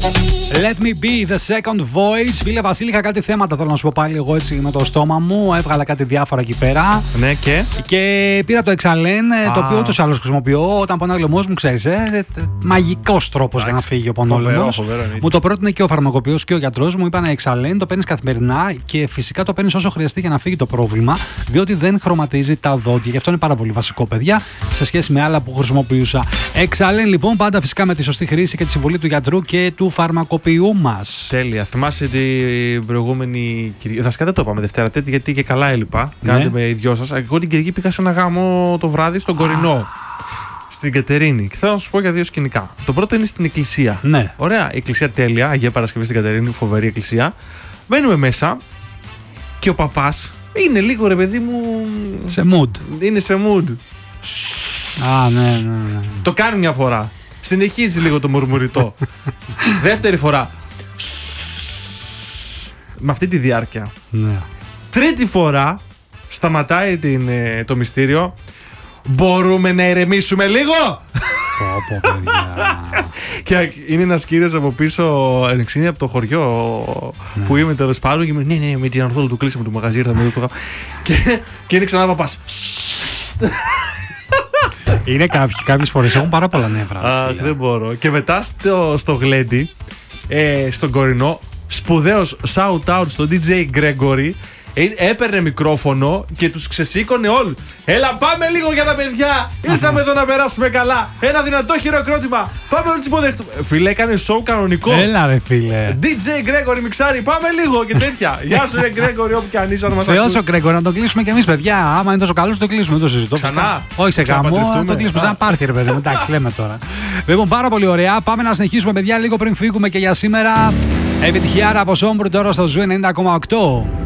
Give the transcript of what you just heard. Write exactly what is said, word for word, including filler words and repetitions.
Let me be the second voice. Φίλε Βασίλη, είχα κάτι θέματα. Θέλω να σου πω πάλι εγώ έτσι με το στόμα μου. Έβγαλα κάτι διάφορα εκεί πέρα. Ναι, και. Και πήρα το Εξαλέν, το οποίο ούτως ή άλλως χρησιμοποιώ όταν πονάει ο λαιμός μου, ξέρεις. Ε, μαγικός τρόπος για να φύγει ο πονόλαιμος. Μου το πρότεινε και ο φαρμακοποιός και ο γιατρός μου. Είπανε Εξαλέν, το παίρνεις καθημερινά και φυσικά το παίρνεις όσο χρειαστεί για να φύγει το πρόβλημα, διότι δεν χρωματίζει τα δόντια. Γι' αυτό είναι πάρα πολύ βασικό, παιδιά, σε σχέση με άλλα που χρησιμοποιούσα. Εξαλέν, λοιπόν, πάντα φυσικά με τη σωστή χρήση και τη συμβολή του γιατρού και του φαρμακοποιού μας. Τέλεια. Θυμάσαι την προηγούμενη Κυριακή. Βασικά δεν το είπαμε Δευτέρα Τέτη, γιατί και καλά έλειπα. Ναι. Κάντε με οι δυο σας. Εγώ την Κυριακή πήγα σε ένα γάμο το βράδυ στον Κορινό. Στην Κατερίνη. Και θέλω να σου πω για δύο σκηνικά. Το πρώτο είναι στην εκκλησία. Ναι. Ωραία. Η εκκλησία τέλεια. Αγία Παρασκευή στην Κατερίνη. Φοβερή εκκλησία. Μπαίνουμε μέσα και ο παπάς είναι λίγο, ρε παιδί μου. Σε mood. Είναι σε mood. Α, ναι, ναι, ναι. Το κάνει μια φορά. Συνεχίζει λίγο το μουρμουριτό. Δεύτερη φορά. Με αυτή τη διάρκεια. Ναι. Τρίτη φορά σταματάει την, το μυστήριο. Μπορούμε να ηρεμήσουμε λίγο. Πω, πω, παιδιά. Και είναι ένας κύριος από πίσω, είναι από το χωριό ναι. που είμαι τέλος πάντων. Και είμαι, ναι, ναι, με την Ανθόλου του κλείσαμε το μαγαζί. Ήρθαμε εδώ στο και, και είναι ξανά παπάς. Είναι κάποιοι, κάποιες φορές έχουν πάρα πολλά νεύρα. Αχ, δεν μπορώ. Και μετά στο, στο γλέντι, ε, στον Κορινό, σπουδαίος shout out στον ντι τζέι Gregory, έπαιρνε μικρόφωνο και τους ξεσήκωνε όλους. Έλα, πάμε λίγο για τα παιδιά. Ήρθαμε εδώ να περάσουμε καλά. Ένα δυνατό χειροκρότημα. Πάμε να τους υποδεχτούμε. Φίλε, έκανε show κανονικό. Έλα, ρε φίλε. ντι τζέι Gregory Μιξάρη, πάμε λίγο και τέτοια. Γεια σου, ρε Gregory, όπου και αν είσαι, να μας ακούσει. Θεός ο Gregory, να τον κλείσουμε κι εμείς, παιδιά. Άμα είναι τόσο καλό, το κλείσουμε. Δεν το συζητώ. Ξανά. Όχι σε γάμο, το κλείσουμε σαν πάρτι, ρε παιδί. Εντάξει, λέμε τώρα. Λοιπόν, πάρα πολύ ωραία. Πάμε να συνεχίσουμε, παιδιά, λίγο πριν φύγουμε και για σήμερα. Επιτυχία από Σόμπρου τώρα στο Ζου ενενήντα κόμμα οκτώ.